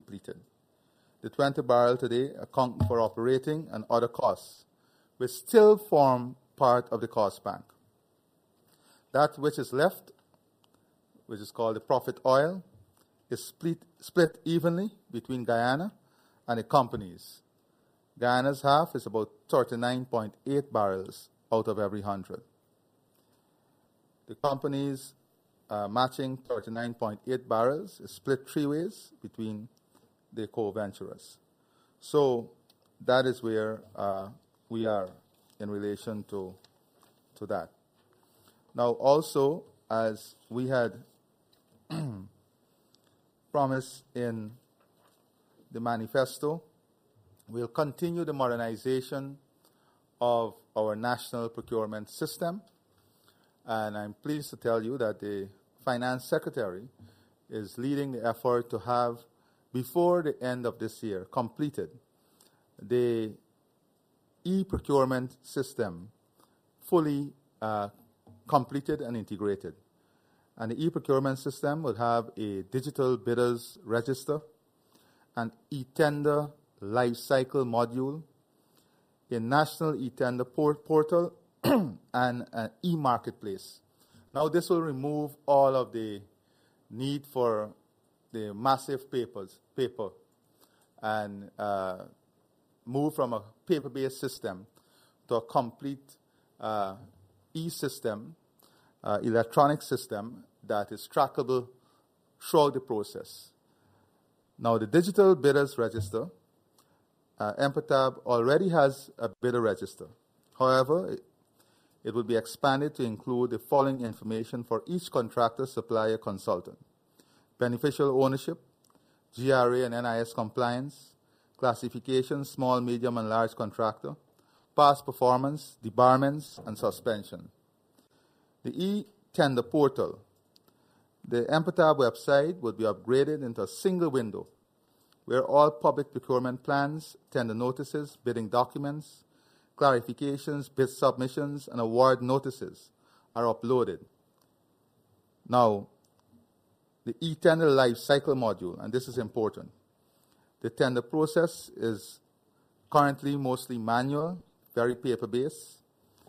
completed. The 20 barrels today account for operating and other costs, which still form part of the cost bank. That which is left, which is called the profit oil, is split evenly between Guyana and the companies. Guyana's half is about 39.8 barrels out of every 100. The companies matching 39.8 barrels is split three ways between the co-venturers. So that is where we are in relation to that. Now also, as we had promised in the manifesto, we'll continue the modernization of our national procurement system. And I'm pleased to tell you that the Finance Secretary is leading the effort to have, before the end of this year, completed the e-procurement system fully completed and integrated. And the e-procurement system would have a digital bidders register, an e-tender life cycle module, a national e-tender portal, and an e-marketplace. Now this will remove all of the need for the massive paper and move from a paper-based system to a complete e-system, electronic system that is trackable throughout the process. Now, the digital bidders register, MPTAB already has a bidder register. However, it will be expanded to include the following information for each contractor, supplier, consultant: beneficial ownership, GRA and NIS compliance, classification, small, medium, and large contractor, past performance, debarments, and suspension. The e-tender portal, the MPTAB website would be upgraded into a single window where all public procurement plans, tender notices, bidding documents, clarifications, bid submissions, and award notices are uploaded. Now, the e-tender life cycle module, and this is important. The tender process is currently mostly manual, very paper-based,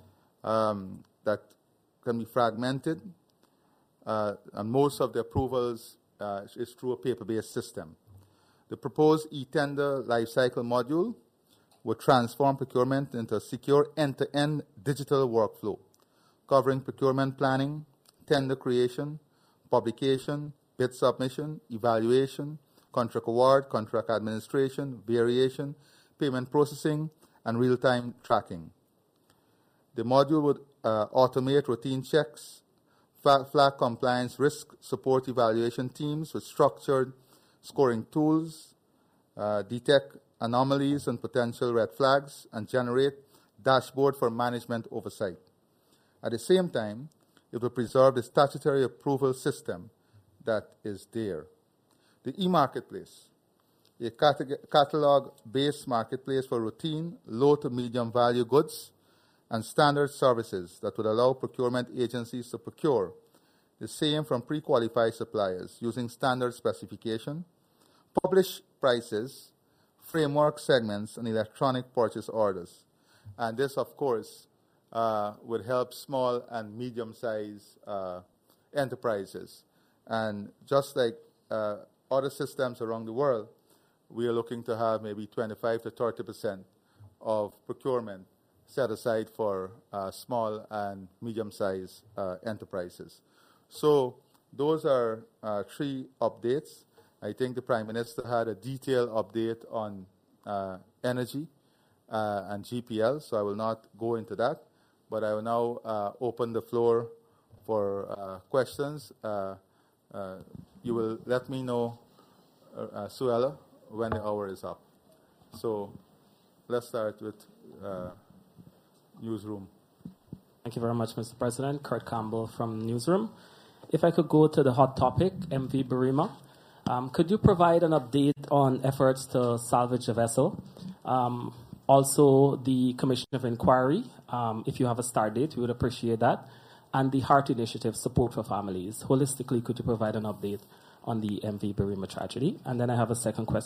that can be fragmented, and most of the approvals is through a paper-based system. The proposed e-tender lifecycle module would transform procurement into a secure end-to-end digital workflow, covering procurement planning, tender creation, publication, bid submission, evaluation, contract award, contract administration, variation, payment processing, and real-time tracking. The module would automate routine checks, flag compliance risk support evaluation teams with structured scoring tools, detect anomalies and potential red flags, and generate dashboard for management oversight. At the same time, it will preserve the statutory approval system that is there. The e-marketplace, a catalog-based marketplace for routine, low to medium value goods and standard services that would allow procurement agencies to procure the same from pre-qualified suppliers using standard specification, publish prices, framework segments, and electronic purchase orders. And this, of course, would help small and medium-sized enterprises. And just like other systems around the world, we are looking to have maybe 25 to 30% of procurement set aside for small and medium-sized enterprises. So those are three updates. I think the Prime Minister had a detailed update on energy and GPL, so I will not go into that. But I will now open the floor for questions. You will let me know, Suella, when the hour is up. So let's start with Newsroom. Thank you very much, Mr. President. Kurt Campbell from Newsroom. If I could go to the hot topic, MV Barima. Could you provide an update on efforts to salvage a vessel? Also, the Commission of Inquiry, if you have a start date, we would appreciate that. And the Heart Initiative, Support for Families. Holistically, could you provide an update on the MV Barima tragedy? And then I have a second question.